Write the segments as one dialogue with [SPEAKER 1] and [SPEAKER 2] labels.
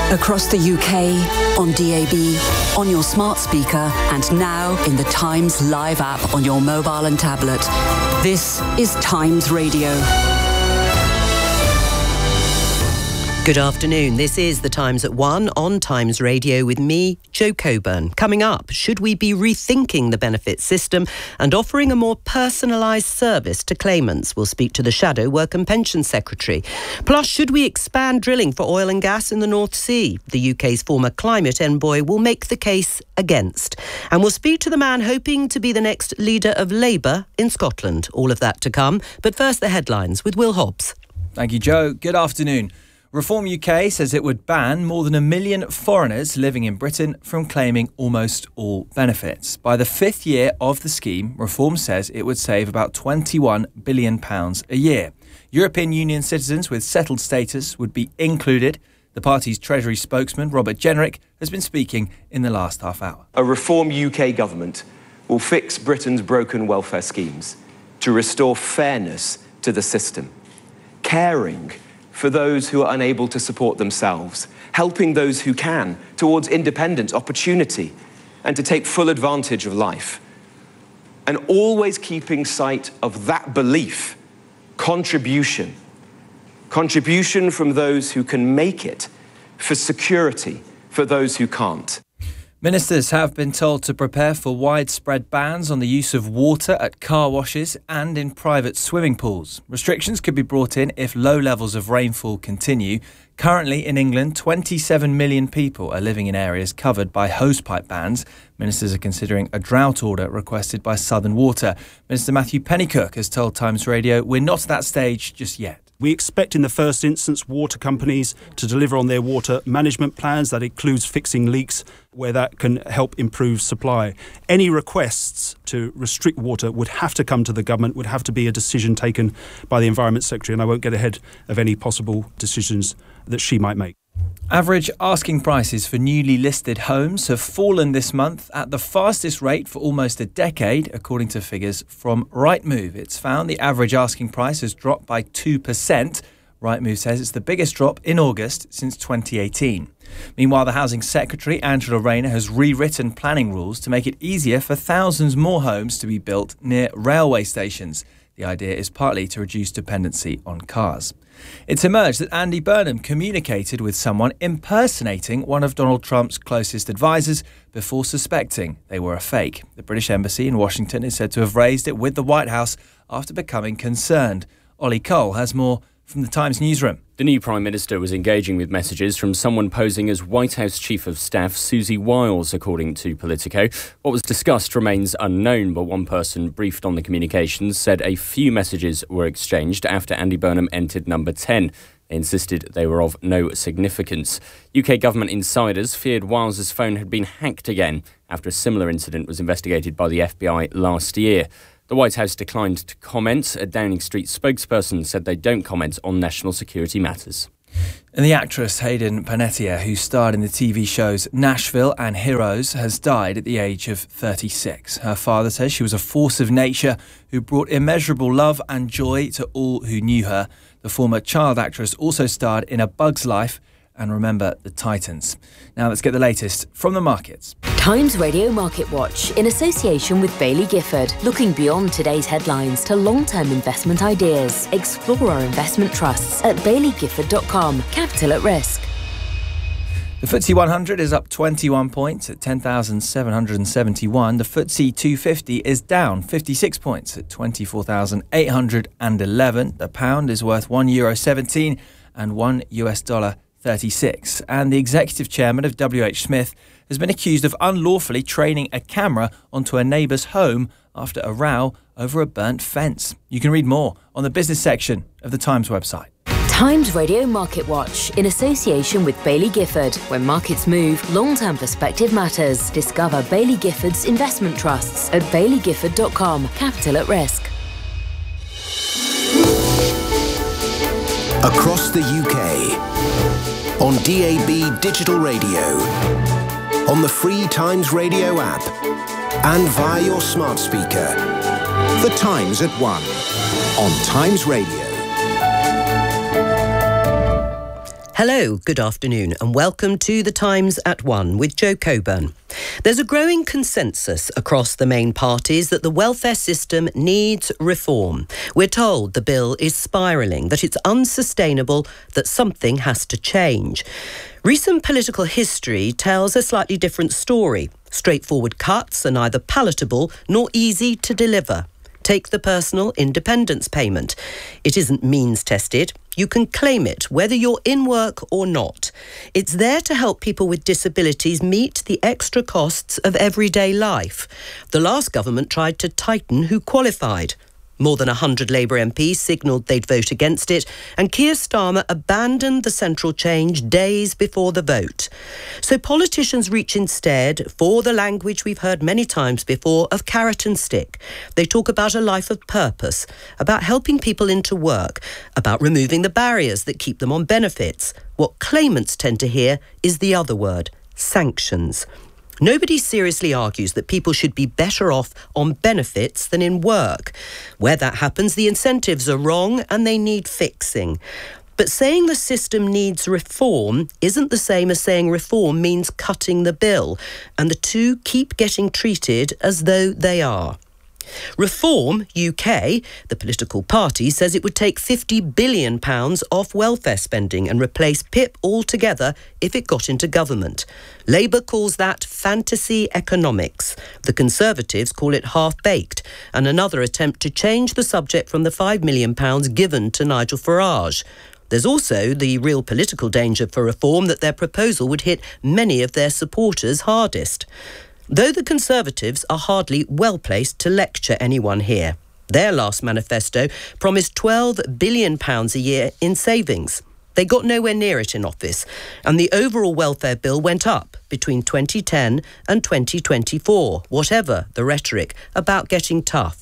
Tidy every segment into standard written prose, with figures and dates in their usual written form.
[SPEAKER 1] Across the UK, on DAB, on your smart speaker, and now in the Times Live app on your mobile and tablet. This is Times Radio.
[SPEAKER 2] Good afternoon. This is The Times at 1 on Times Radio with me, Jo Coburn. Coming up, should we be rethinking the benefits system and offering a more personalised service to claimants? We'll speak to the Shadow Work and Pension Secretary. Plus, should we expand drilling for oil and gas in the North Sea? The UK's former climate envoy will make the case against. And we'll speak to the man hoping to be the next leader of Labour in Scotland. All of that to come. But first, the headlines with Will Hobbs.
[SPEAKER 3] Thank you, Jo. Good afternoon. Reform UK says it would ban more than 1 million foreigners living in Britain from claiming almost all benefits. By the fifth year of the scheme, Reform says it would save about £21 billion a year. European Union citizens with settled status would be included. The party's Treasury spokesman, Robert Jenrick, has been speaking in the last half hour.
[SPEAKER 4] A Reform UK government will fix Britain's broken welfare schemes to restore fairness to the system, caring for those who are unable to support themselves, helping those who can towards independence, opportunity, and to take full advantage of life. And always keeping sight of that belief, contribution from those who can make it, for security for those who can't.
[SPEAKER 3] Ministers have been told to prepare for widespread bans on the use of water at car washes and in private swimming pools. Restrictions could be brought in if low levels of rainfall continue. Currently in England, 27 million people are living in areas covered by hosepipe bans. Ministers are considering a drought order requested by Southern Water. Minister Matthew Pennycook has told Times Radio, "We're not at that stage just yet."
[SPEAKER 5] We expect in the first instance water companies to deliver on their water management plans. That includes fixing leaks where that can help improve supply. Any requests to restrict water would have to come to the government, would have to be a decision taken by the Environment Secretary, and I won't get ahead of any possible decisions that she might make.
[SPEAKER 3] Average asking prices for newly listed homes have fallen this month at the fastest rate for almost a decade, according to figures from Rightmove. It's found the average asking price has dropped by 2%. Rightmove says it's the biggest drop in August since 2018. Meanwhile, the Housing Secretary, Angela Rayner, has rewritten planning rules to make it easier for thousands more homes to be built near railway stations. The idea is partly to reduce dependency on cars. It's emerged that Andy Burnham communicated with someone impersonating one of Donald Trump's closest advisors before suspecting they were a fake. The British Embassy in Washington is said to have raised it with the White House after becoming concerned. Ollie Cole has more from the Times newsroom.
[SPEAKER 6] The new Prime Minister was engaging with messages from someone posing as White House Chief of Staff Susie Wiles, according to Politico. What was discussed remains unknown, but one person briefed on the communications said a few messages were exchanged after Andy Burnham entered number 10. They insisted they were of no significance. UK government insiders feared Wiles' phone had been hacked again after a similar incident was investigated by the FBI last year. The White House declined to comment. A Downing Street spokesperson said they don't comment on national security matters.
[SPEAKER 3] And the actress Hayden Panettiere, who starred in the TV shows Nashville and Heroes, has died at the age of 36. Her father says she was a force of nature who brought immeasurable love and joy to all who knew her. The former child actress also starred in A Bug's Life and Remember the Titans. Now let's get the latest from the markets.
[SPEAKER 7] Times Radio Market Watch in association with Baillie Gifford. Looking beyond today's headlines to long-term investment ideas. Explore our investment trusts at baileygifford.com. Capital at risk.
[SPEAKER 3] The FTSE 100 is up 21 points at 10,771. The FTSE 250 is down 56 points at 24,811. The pound is worth €1.17 and $1.36. And the executive chairman of WH Smith has been accused of unlawfully training a camera onto a neighbour's home after a row over a burnt fence. You can read more on the business section of the Times website.
[SPEAKER 7] Times Radio Market Watch in association with Baillie Gifford. When markets move, long-term perspective matters. Discover Baillie Gifford's investment trusts at baileygifford.com. Capital at risk.
[SPEAKER 8] Across the UK, on DAB digital radio, on the free Times Radio app, and via your smart speaker. The Times at 1 on Times Radio.
[SPEAKER 2] Hello, good afternoon, and welcome to The Times at 1 with Joe Coburn. There's a growing consensus across the main parties that the welfare system needs reform. We're told the bill is spiralling, that it's unsustainable, that something has to change. Recent political history tells a slightly different story. Straightforward cuts are neither palatable nor easy to deliver. Take the personal independence payment. It isn't means tested. You can claim it whether you're in work or not. It's there to help people with disabilities meet the extra costs of everyday life. The last government tried to tighten who qualified. More than 100 Labour MPs signalled they'd vote against it, and Keir Starmer abandoned the central change days before the vote. So politicians reach instead for the language we've heard many times before of carrot and stick. They talk about a life of purpose, about helping people into work, about removing the barriers that keep them on benefits. What claimants tend to hear is the other word, sanctions. Nobody seriously argues that people should be better off on benefits than in work. Where that happens, the incentives are wrong and they need fixing. But saying the system needs reform isn't the same as saying reform means cutting the bill, and the two keep getting treated as though they are. Reform UK, the political party, says it would take £50 billion off welfare spending and replace PIP altogether if it got into government. Labour calls that fantasy economics. The Conservatives call it half-baked, and another attempt to change the subject from the £5 million given to Nigel Farage. There's also the real political danger for reform that their proposal would hit many of their supporters hardest. Though the Conservatives are hardly well-placed to lecture anyone here. Their last manifesto promised £12 billion a year in savings. They got nowhere near it in office, and the overall welfare bill went up between 2010 and 2024, whatever the rhetoric about getting tough.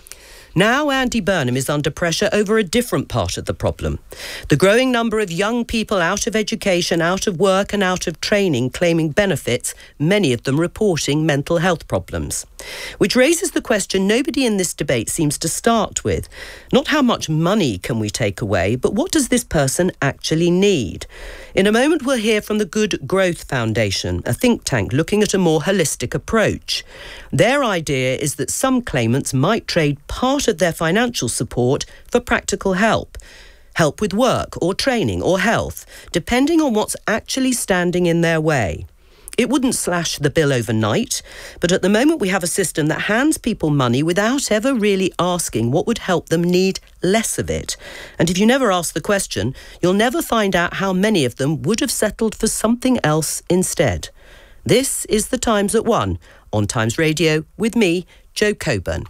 [SPEAKER 2] Now Andy Burnham is under pressure over a different part of the problem. The growing number of young people out of education, out of work and out of training claiming benefits, many of them reporting mental health problems. Which raises the question nobody in this debate seems to start with. Not how much money can we take away, but what does this person actually need? In a moment we'll hear from the Good Growth Foundation, a think tank looking at a more holistic approach. Their idea is that some claimants might trade part of their financial support for practical help with work or training or health, depending on what's actually standing in their way. It wouldn't slash the bill overnight, but at the moment we have a system that hands people money without ever really asking what would help them need less of it. And if you never ask the question, you'll never find out how many of them would have settled for something else instead. This is The Times at 1 on Times Radio with me, Joe Coburn.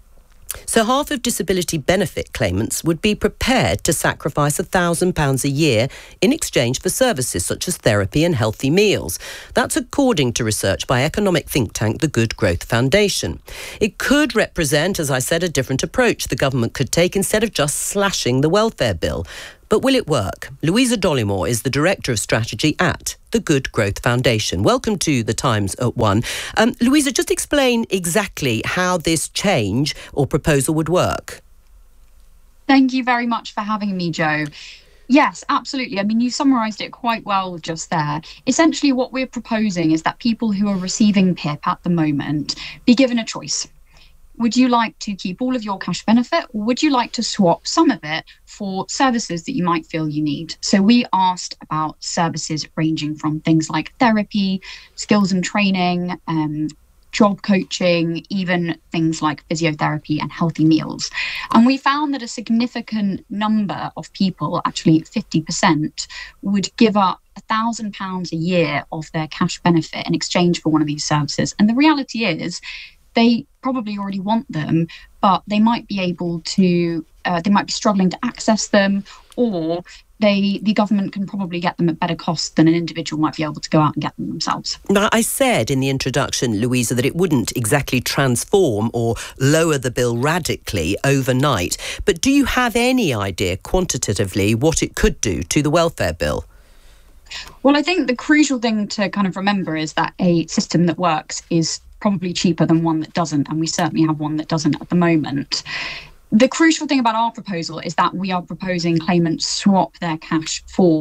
[SPEAKER 2] So half of disability benefit claimants would be prepared to sacrifice £1,000 a year in exchange for services such as therapy and healthy meals. That's according to research by economic think tank the Good Growth Foundation. It could represent, as I said, a different approach the government could take instead of just slashing the welfare bill. But will it work? Louisa Dollymore is the Director of Strategy at the Good Growth Foundation. Welcome to The Times at 1. Louisa, just explain exactly how this change or proposal would work.
[SPEAKER 9] Thank you very much for having me, Joe. Yes, absolutely. I mean, you summarised it quite well just there. Essentially, what we're proposing is that people who are receiving PIP at the moment be given a choice. Would you like to keep all of your cash benefit, or would you like to swap some of it for services that you might feel you need? So we asked about services ranging from things like therapy, skills and training, job coaching, even things like physiotherapy and healthy meals. And we found that a significant number of people, actually 50%, would give up £1,000 a year of their cash benefit in exchange for one of these services. And the reality is, they probably already want them, but they might be able to, they might be struggling to access them, or the government can probably get them at better cost than an individual might be able to go out and get them themselves.
[SPEAKER 2] Now, I said in the introduction, Louisa, that it wouldn't exactly transform or lower the bill radically overnight. But do you have any idea quantitatively what it could do to the welfare bill?
[SPEAKER 9] Well, I think the crucial thing to kind of remember is that a system that works is probably cheaper than one that doesn't, and we certainly have one that doesn't at the moment. The crucial thing about our proposal is that we are proposing claimants swap their cash for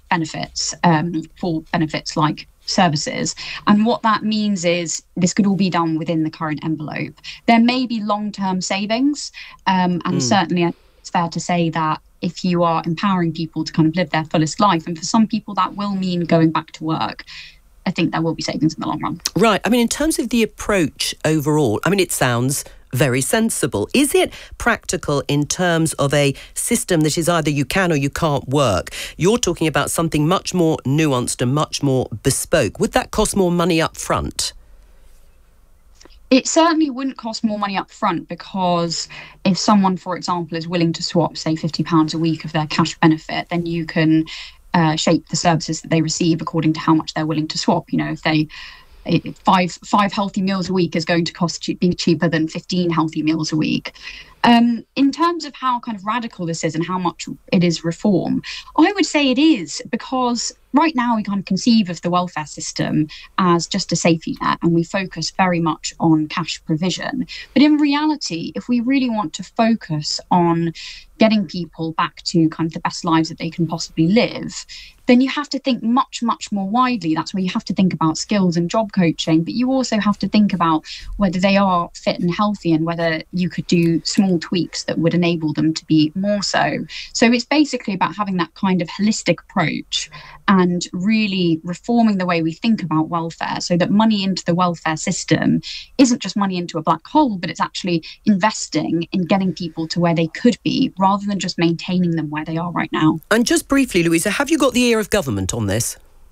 [SPEAKER 9] benefits for benefits like services. And what that means is this could all be done within the current envelope. There may be long-term savings, and certainly it's fair to say that if you are empowering people to kind of live their fullest life, and for some people that will mean going back to work, I think there will be savings in the long run.
[SPEAKER 2] Right. I mean, in terms of the approach overall, I mean, it sounds very sensible. Is it practical in terms of a system that is either you can or you can't work? You're talking about something much more nuanced and much more bespoke. Would that cost more money up front?
[SPEAKER 9] It certainly wouldn't cost more money up front, because if someone, for example, is willing to swap, say, £50 a week of their cash benefit, then you can shape the services that they receive according to how much they're willing to swap. You know, if they five healthy meals a week is going to be cheaper than 15 healthy meals a week. In terms of how kind of radical this is and how much it is reform, I would say it is, because right now we kind of conceive of the welfare system as just a safety net, and we focus very much on cash provision. But in reality, if we really want to focus on getting people back to kind of the best lives that they can possibly live, then you have to think much, much more widely. That's where you have to think about skills and job coaching, but you also have to think about whether they are fit and healthy and whether you could do small tweaks that would enable them to be more so. So it's basically about having that kind of holistic approach and really reforming the way we think about welfare, so that money into the welfare system isn't just money into a black hole, but it's actually investing in getting people to where they could be rather than just maintaining them where they are right now.
[SPEAKER 2] And just briefly, Louisa, have you got the ear of government on this?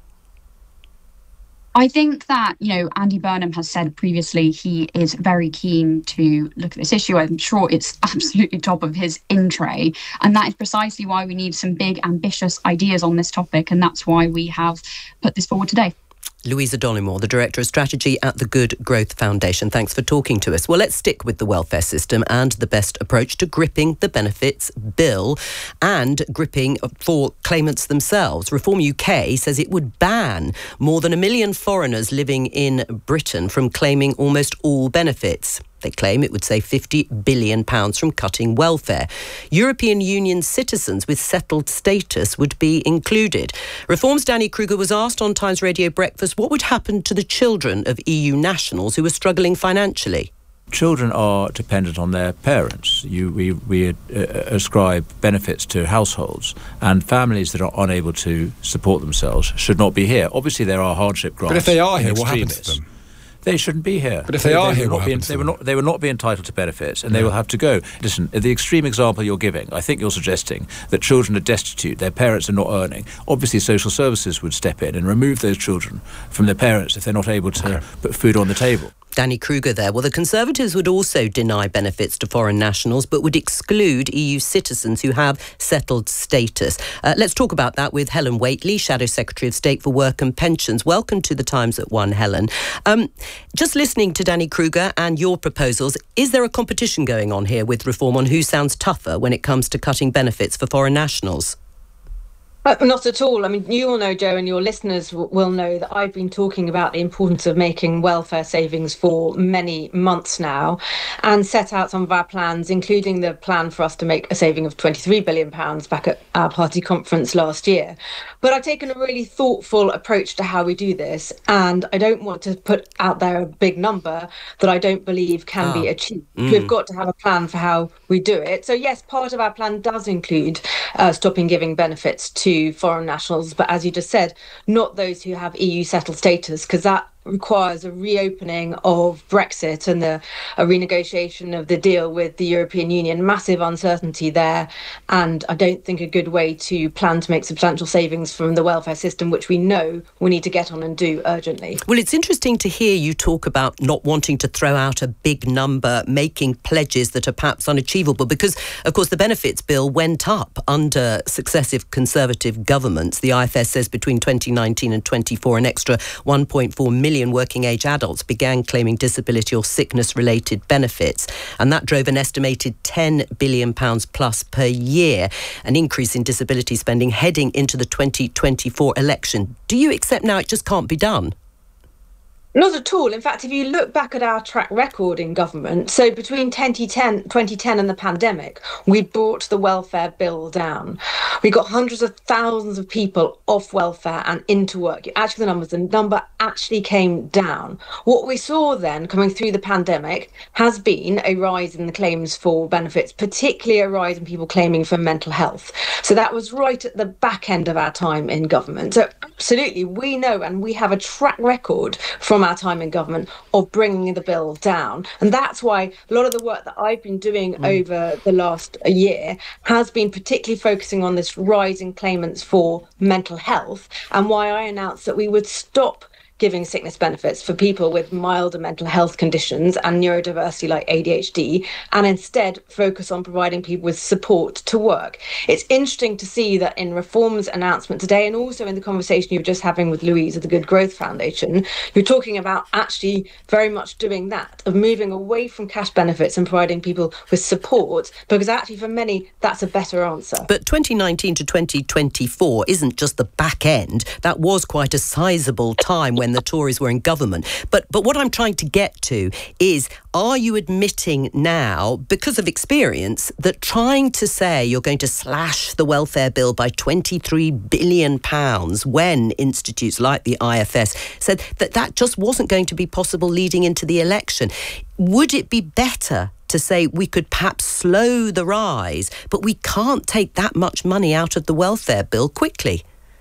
[SPEAKER 9] I think that, you know, Andy Burnham has said previously he is very keen to look at this issue. I'm sure it's absolutely top of his in tray. And that is precisely why we need some big, ambitious ideas on this topic. And that's why we have put this forward today.
[SPEAKER 2] Louisa Dollymore, the Director of Strategy at the Good Growth Foundation. Thanks for talking to us. Well, let's stick with the welfare system and the best approach to gripping the benefits bill and gripping for claimants themselves. Reform UK says it would ban more than 1 million foreigners living in Britain from claiming almost all benefits. They claim it would save £50 billion from cutting welfare. European Union citizens with settled status would be included. Reform's Danny Kruger was asked on Times Radio Breakfast what would happen to the children of EU nationals who are struggling financially.
[SPEAKER 10] Children are dependent on their parents. We ascribe benefits to households, and families that are unable to support themselves should not be here. Obviously, there are hardship grants.
[SPEAKER 11] But if they are here, what happens to them?
[SPEAKER 10] They shouldn't be here.
[SPEAKER 11] But if they are here, what happens to them?
[SPEAKER 10] They will not be entitled to benefits, and they will have to go. Listen, the extreme example you're giving, I think you're suggesting that children are destitute, their parents are not earning. Obviously, social services would step in and remove those children from their parents if they're not able to put food on the table.
[SPEAKER 2] Danny Kruger there. Well, the Conservatives would also deny benefits to foreign nationals, but would exclude EU citizens who have settled status. Let's talk about that with Helen Whately, Shadow Secretary of State for Work and Pensions. Welcome to the Times at 1, Helen. Just listening to Danny Kruger and your proposals, is there a competition going on here with Reform on who sounds tougher when it comes to cutting benefits for foreign nationals?
[SPEAKER 12] Not at all. I mean, you all know, Joe, and your listeners will know that I've been talking about the importance of making welfare savings for many months now, and set out some of our plans, including the plan for us to make a saving of £23 billion back at our party conference last year. But I've taken a really thoughtful approach to how we do this, and I don't want to put out there a big number that I don't believe can be achieved. We've got to have a plan for how we do it. So yes, part of our plan does include stopping giving benefits to foreign nationals, but as you just said, not those who have EU settled status, because that requires a reopening of Brexit and a renegotiation of the deal with the European Union. Massive uncertainty there, and I don't think a good way to plan to make substantial savings from the welfare system, which we know we need to get on and do urgently.
[SPEAKER 2] Well, it's interesting to hear you talk about not wanting to throw out a big number, making pledges that are perhaps unachievable, because, of course, the benefits bill went up under successive Conservative governments. The IFS says between 2019 and 24, an extra 1.4 million working-age adults began claiming disability or sickness-related benefits, and that drove an estimated £10 billion plus per year, an increase in disability spending heading into the 2024 election. Do you accept now it just can't be done?
[SPEAKER 12] Not at all. In fact, if you look back at our track record in government, so between 2010 and the pandemic, we brought the welfare bill down. We got hundreds of thousands of people off welfare and into work. Actually, the number actually came down. What we saw then coming through the pandemic has been a rise in the claims for benefits, particularly a rise in people claiming for mental health. So that was right at the back end of our time in government. So absolutely, we know, and we have a track record from our time in government of bringing the bill down. And that's why a lot of the work that I've been doing over the last year has been particularly focusing on this rise in claimants for mental health, and why I announced that we would stop giving sickness benefits for people with milder mental health conditions and neurodiversity like ADHD, and instead focus on providing people with support to work. It's interesting to see that in Reform's announcement today, and also in the conversation you were just having with Louise of the Good Growth Foundation, you're talking about actually very much doing that, of moving away from cash benefits and providing people with support, because actually for many, that's a better answer.
[SPEAKER 2] But 2019 to 2024 isn't just the back end. That was quite a sizable time when the Tories were in government. But what I'm trying to get to is, are you admitting now, because of experience, that trying to say you're going to slash the welfare bill by £23 billion when institutes like the IFS said that that just wasn't going to be possible leading into the election? Would it be better to say we could perhaps slow the rise, but we can't take that much money out of the welfare bill quickly?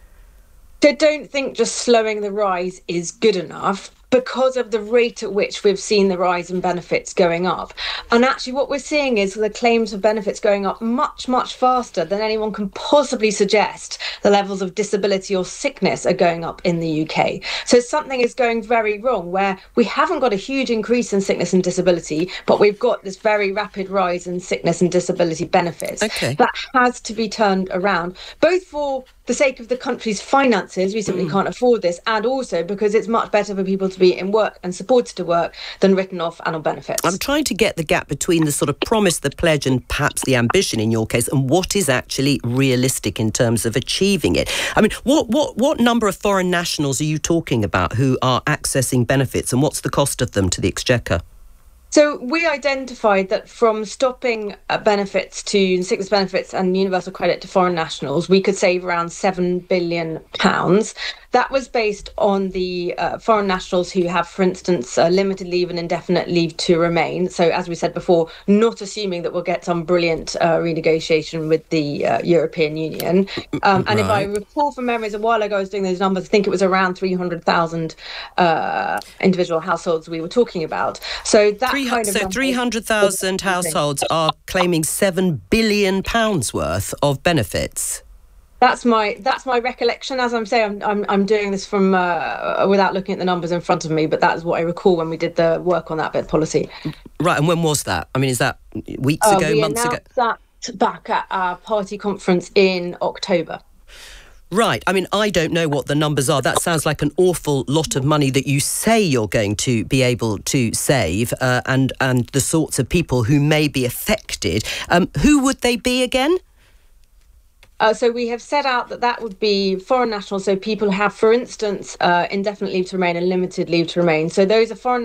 [SPEAKER 12] I don't think just slowing the rise is good enough, because of the rate at which we've seen the rise in benefits going up. And actually what we're seeing is the claims for benefits going up much, much faster than anyone can possibly suggest the levels of disability or sickness are going up in the UK. So something is going very wrong, where we haven't got a huge increase in sickness and disability, but we've got this very rapid rise in sickness and disability benefits.
[SPEAKER 2] Okay.
[SPEAKER 12] That has to be turned around, both for the sake of the country's finances, we simply can't afford this, and also because it's much better for people to be in work and supported to work than written off and on benefits.
[SPEAKER 2] I'm trying to get the gap between the sort of promise, the pledge, and perhaps the ambition in your case, and what is actually realistic in terms of achieving it. I mean, what number of foreign nationals are you talking about who are accessing benefits, and what's the cost of them to the Exchequer?
[SPEAKER 12] So we identified that from stopping benefits to sickness benefits and universal credit to foreign nationals, we could save around £7 billion. That was based on the foreign nationals who have, for instance, limited leave and indefinite leave to remain. So as we said before, not assuming that we'll get some brilliant renegotiation with the European Union. And if I recall from memories, a while ago I was doing those numbers, I think it was around 300,000 individual households we were talking about. So that So
[SPEAKER 2] 300,000 households are claiming £7 billion worth of benefits.
[SPEAKER 12] That's my recollection. As I'm saying, I'm doing this from without looking at the numbers in front of me, but that is what I recall when we did the work on that bit of policy.
[SPEAKER 2] Right, and when was that? I mean, is that weeks ago, months ago?
[SPEAKER 12] We announced that back at our party conference in October.
[SPEAKER 2] Right. I mean, I don't know what the numbers are. That sounds like an awful lot of money that you say you're going to be able to save, and the sorts of people who may be affected. Who would they be again?
[SPEAKER 12] So we have set out that would be foreign nationals, so people who have, for instance, indefinite leave to remain and limited leave to remain. So those are foreign